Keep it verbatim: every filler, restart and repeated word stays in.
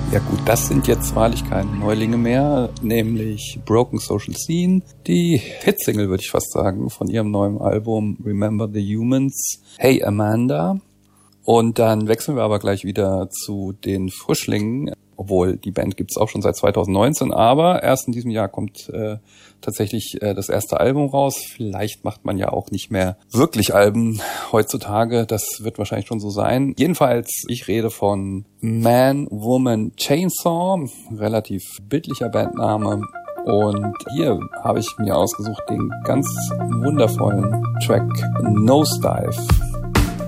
Ja gut, das sind jetzt wahrlich keine Neulinge mehr, nämlich Broken Social Scene, die Hitsingle, würde ich fast sagen, von ihrem neuen Album Remember the Humans, Hey Amanda. Und dann wechseln wir aber gleich wieder zu den Frischlingen, obwohl die Band gibt's auch schon seit zwanzig neunzehn, aber erst in diesem Jahr kommt äh, tatsächlich äh, das erste Album raus. Vielleicht macht man ja auch nicht mehr wirklich Alben heutzutage, das wird wahrscheinlich schon so sein. Jedenfalls, ich rede von Man, Woman, Chainsaw, relativ bildlicher Bandname. Und hier habe ich mir ausgesucht den ganz wundervollen Track Nosedive.